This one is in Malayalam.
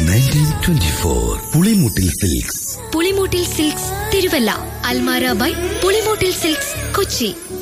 1924 Pulimoottil silks. Pulimoottil silks Thiruvalla. Almara by Pulimoottil silks Kochi.